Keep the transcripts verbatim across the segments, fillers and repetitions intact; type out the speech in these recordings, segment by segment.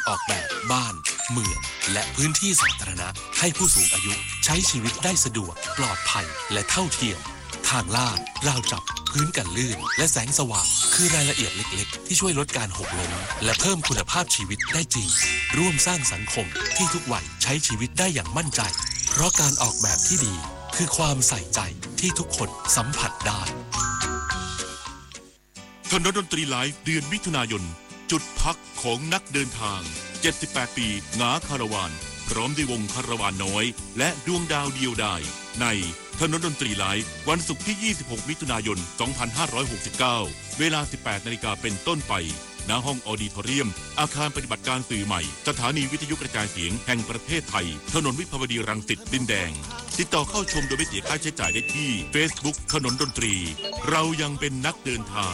ออกแบบบ้านเมืองและพื้นที่สาธารณะให้ผู้สูงอายุใช้ชีวิตได้สะดวกปลอดภัยและเท่าเทียมทางลาดราวจับพื้นกันลื่นและแสงสว่างคือรายละเอียดเล็กๆที่ช่วยลดการหกล้มและเพิ่มคุณภาพชีวิตได้จริงร่วมสร้างสังคมที่ทุกวัยใช้ชีวิตได้อย่างมั่นใจเพราะการออกแบบที่ดีคือความใส่ใจที่ทุกคนสัมผัสได้ถนนดนตรีไลฟ์เดือนมิถุนายนจุดพักของนักเดินทางเจ็ดสิบแปดปีงาคาราวานพร้อมด้วยวงคาราวานน้อยและดวงดาวเดียวดายในถนนดนตรีไลฟ์วันศุกร์ที่ยี่สิบหกมิถุนายนสองพันห้าร้อยหกสิบเก้าเวลา สิบแปดนาฬิกาเป็นต้นไปณห้องออดิทอเรียมอาคารปฏิบัติการสื่อใหม่สถานีวิทยุกระจายเสียงแห่งประเทศไทยถนนวิภาวดีรังสิตดินแดงติดต่อเข้าชมโดยไม่เสียค่าใช้จ่ายได้ที่ Facebook ถนนดนตรีเรายังเป็นนักเดินทาง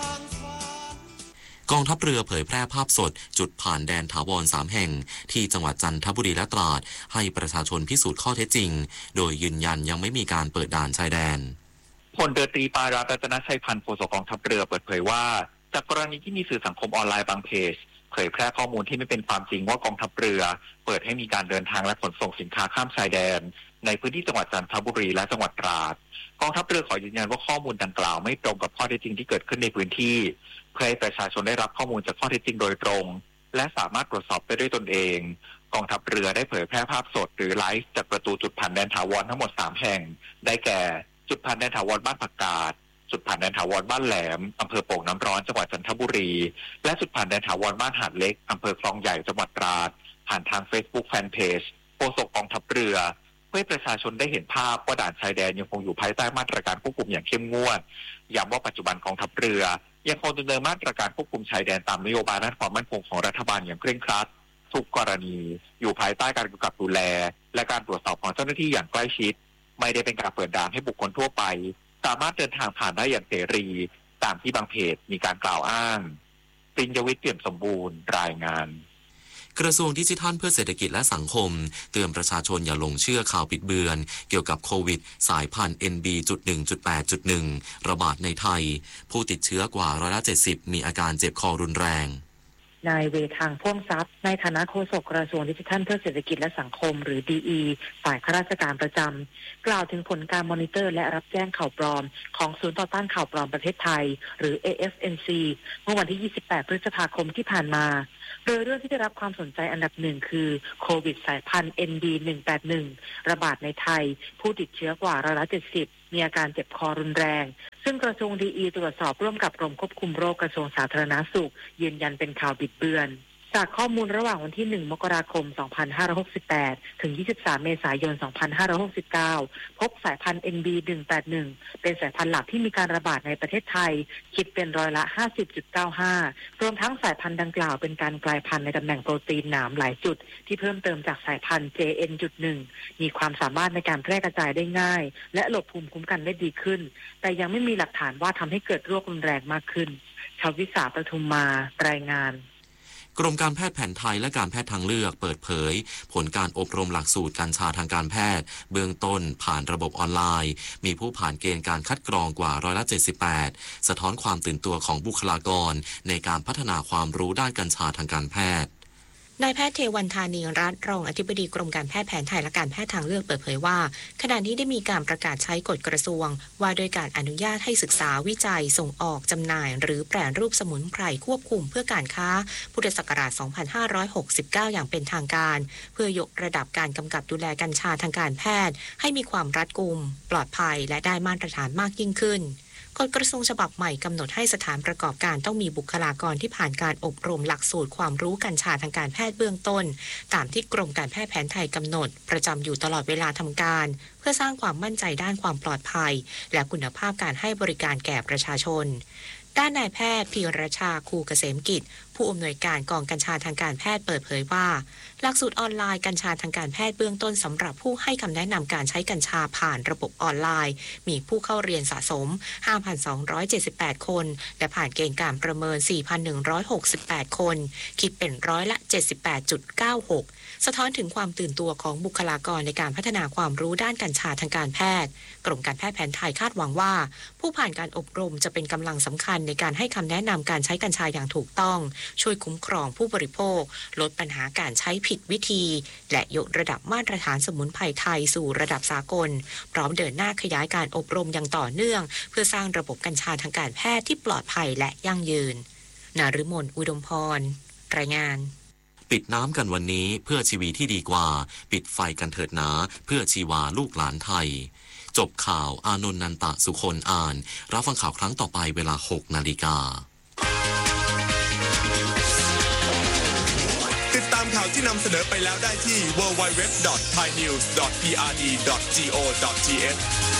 กองทัพเรือเผยแพร่ภาพสดจุดผ่านแดนถาวรสามแห่งที่จังหวัดจันทบุรีและตราดให้ประชาชนพิสูจน์ข้อเท็จจริงโดยยืนยันยังไม่มีการเปิดด่านชายแดนพลเรือตรีปารารัตนชัยพันธ์โฆษกกองทัพเรือเปิดเผยว่าจากกรณีที่มีสื่อสังคมออนไลน์บางเพจเผยแพร่ข้อมูลที่ไม่เป็นความจริงว่ากองทัพเรือเปิดให้มีการเดินทางและขนส่งสินค้าข้ามชายแดนในพื้นที่จังหวัดจันทบุรีและจังหวัดตราดกองทัพเรือขอยืนยันว่าข้อมูลดังกล่าวไม่ตรงกับข้อเท็จจริงที่เกิดขึ้นในพื้นที่เพื่อให้ประชาชนได้รับข้อมูลจากข้อเท็จจริงโดยตรงและสามารถตรวจสอบได้ด้วยตนเองกองทัพเรือได้เผยแพร่ภาพสดหรือไลฟ์จากประตูจุดผ่านแดนถาวรทั้งหมดสามแห่งได้แก่จุดผ่านแดนถาวรบ้านผักกาดจุดผ่านแดนถาวรบ้านแหลมอำเภอโป่งน้ำร้อนจังหวัดจันทบุรีและจุดผ่านแดนถาวรบ้านหาดเล็กอำเภอคลองใหญ่จังหวัดตราดผ่านทาง Facebook Fanpage โฆษกกองทัพเรือเพื่อให้ประชาชนได้เห็นภาพว่าด่านชายแดนยังคงอยู่ภายใต้มาตรการควบคุมอย่างเข้มงวดย้ำว่าปัจจุบันกองทัพเรือยังคงดำเนินมาตรการควบคุมชายแดนตามนโยบายด้านความมั่นคงของรัฐบาลอย่างเคร่งครัดทุกกรณีอยู่ภายใต้การกำกับดูแลและการตรวจสอบของเจ้าหน้าที่อย่างใกล้ชิดไม่ได้เป็นการเปิดด่านให้บุคคลทั่วไปสามารถเดินทางผ่านได้อย่างเสรีตามที่บางเพจมีการกล่าวอ้างปริญญวิทย์เปี่ยมสมบูรณ์รายงานกระทรวงดิจิทัลเพื่อเศรษฐกิจและสังคมเตือนประชาชนอย่าหลงเชื่อข่าวปิดเบือนเกี่ยวกับโควิดสายพันธุ์ เอ็น บี จุด หนึ่ง จุด แปด จุด หนึ่ง ระบาดในไทยผู้ติดเชื้อกว่าร้อยละเจ็ดสิบมีอาการเจ็บคอรุนแรงนายเวทางพ่วงทรัพย์ในฐานะโฆษกกระทรวงดิจิทัลเพื่อเศรษฐกิจและสังคมหรือ ดี อี ฝ่ายข้าราชการประจำกล่าวถึงผลการมอนิเตอร์และรับแจ้งข่าวปลอมของศูนย์ต่อต้านข่าวปลอมประเทศไทยหรือ เอ เอฟ เอ็น ซี เมื่อวันที่ยี่สิบแปดพฤษภาคมที่ผ่านมาโดยเรื่องที่ได้รับความสนใจอันดับหนึ่งคือโควิดสายพันธุ์ เอ็น บี หนึ่งแปดหนึ่ง ระบาดในไทยผู้ติดเชื้อกว่าร้อยละเจ็ดสิบมีอาการเจ็บคอรุนแรงซึ่งกระทรวง ดี อี ตรวจสอบร่วมกับกรมควบคุมโรคกระทรวงสาธารณสุขยืนยันเป็นข่าวบิดเบือนจากข้อมูลระหว่างวันที่หนึ่งมกราคมสองพันห้าร้อยหกสิบแปดถึงยี่สิบสามเมษายนสองพันห้าร้อยหกสิบเก้าพบสายพันธุ์ เอ็น บี หนึ่งแปดหนึ่ง เป็นสายพันธุ์หลักที่มีการระบาดในประเทศไทยคิดเป็นร้อยละ ห้าสิบจุดเก้าห้า รวมทั้งสายพันธุ์ดังกล่าวเป็นการกลายพันธุ์ในตำแหน่งโปรตีนหนามหลายจุดที่เพิ่มเติมจากสายพันธุ์ เจ เอ็น จุด หนึ่ง มีความสามารถในการแพร่กระจายได้ง่ายและหลบภูมิคุ้มกันได้ดีขึ้นแต่ยังไม่มีหลักฐานว่าทำให้เกิดโรครุนแรงมากขึ้นชวิสาปทุมมารายงานกรมการแพทย์แผนไทยและการแพทย์ทางเลือกเปิดเผยผลการอบรมหลักสูตรกัญชาทางการแพทย์เบื้องต้นผ่านระบบออนไลน์มีผู้ผ่านเกณฑ์การคัดกรองกว่าร้อยละเจ็ดสิบแปดสะท้อนความตื่นตัวของบุคลากรในการพัฒนาความรู้ด้านกัญชาทางการแพทย์นายแพทย์เทวันธานีรัตน์รองอธิบดีกรมการแพทย์แผนไทยและการแพทย์ทางเลือกเปิดเผยว่าขณะนี้ได้มีการประกาศใช้กฎกระทรวงว่าโดยการอนุญาตให้ศึกษาวิจัยส่งออกจำหน่ายหรือแปรรูปสมุนไพรควบคุมเพื่อการค้าพุทธศักราชสองพันห้าร้อยหกสิบเก้าอย่างเป็นทางการเพื่อยกระดับการกำกับดูแลกัญชาทางการแพทย์ให้มีความรัดกุมปลอดภัยและได้มาตรฐานมากยิ่งขึ้นกฎกระทรวงฉบับใหม่กำหนดให้สถานประกอบการต้องมีบุคลากรที่ผ่านการอบรมหลักสูตรความรู้กัญชาทางการแพทย์เบื้องต้นตามที่กรมการแพทย์แผนไทยกำหนดประจำอยู่ตลอดเวลาทำการเพื่อสร้างความมั่นใจด้านความปลอดภัยและคุณภาพการให้บริการแก่ประชาชนด้านนายแพทย์พีรชาคูเกษมกิจผู้อำนวยการกองกัญชาทางการแพทย์เปิดเผยว่าหลักสูตรออนไลน์กัญชาทางการแพทย์เบื้องต้นสำหรับผู้ให้คำแนะนำการใช้กัญชาผ่านระบบออนไลน์มีผู้เข้าเรียนสะสม ห้าพันสองร้อยเจ็ดสิบแปด คนและผ่านเกณฑ์การประเมิน สี่พันหนึ่งร้อยหกสิบแปด คนคิดเป็นร้อยละ เจ็ดสิบแปดจุดเก้าหก สะท้อนถึงความตื่นตัวของบุคลากรในการพัฒนาความรู้ด้านกัญชาทางการแพทย์กรมการแพทย์แผนไทยคาดหวังว่าผู้ผ่านการอบรมจะเป็นกำลังสำคัญในการให้คำแนะนำการใช้กัญชาอย่างถูกต้องช่วยคุ้มครองผู้บริโภคลดปัญหาการใช้ผิดวิธีและยกระดับมาตรฐานสมุนไพรไทยสู่ระดับสากลพร้อมเดินหน้าขยายการอบรมอย่างต่อเนื่องเพื่อสร้างระบบกัญชาทางการแพทย์ที่ปลอดภัยและยั่งยืนนฤมลอุดมพรรายงานปิดน้ำกันวันนี้เพื่อชีวิตที่ดีกว่าปิดไฟกันเถิดหนาเพื่อชีวาลูกหลานไทยจบข่าวอานนท์นันตะสุคนอ่านรับฟังข่าวครั้งต่อไปเวลา หกนาฬิกาติดตามข่าวที่นำเสนอไปแล้วได้ที่ ดับเบิลยู ดับเบิลยู ดับเบิลยู ดอท ไทยนิวส์ ดอท พี อาร์ ดี ดอท จี โอ ดอท ที เอช